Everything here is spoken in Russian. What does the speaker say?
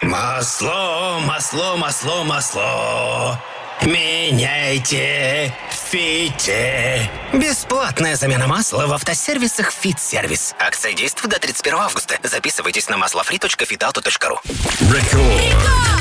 Масло, масло, масло, масло. Меняйте, фите. Бесплатная замена масла в автосервисах «Фит-сервис». Акция действует до 31 августа. Записывайтесь на maslofree.fitauto.ru. Рекорд.